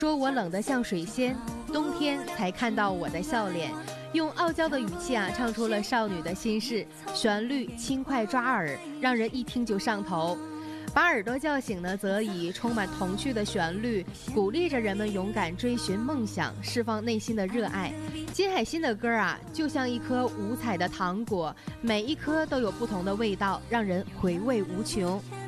说我冷得像水仙，冬天才看到我的笑脸。用傲娇的语气唱出了少女的心事，旋律轻快抓耳，让人一听就上头。把耳朵叫醒呢，则以充满童趣的旋律鼓励着人们勇敢追寻梦想，释放内心的热爱。金海心的歌就像一颗五彩的糖果，每一颗都有不同的味道，让人回味无穷。